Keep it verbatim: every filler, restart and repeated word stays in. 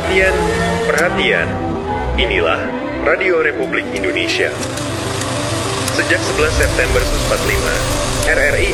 Perhatian, perhatian. Inilah Radio Republik Indonesia. Sejak sebelas September seribu sembilan ratus empat puluh lima, R R I